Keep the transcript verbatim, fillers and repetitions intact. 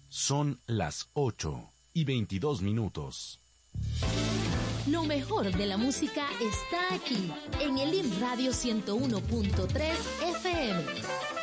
Son las ocho y veintidós minutos. Lo mejor de la música está aquí, en el I M Radio ciento uno punto tres F M.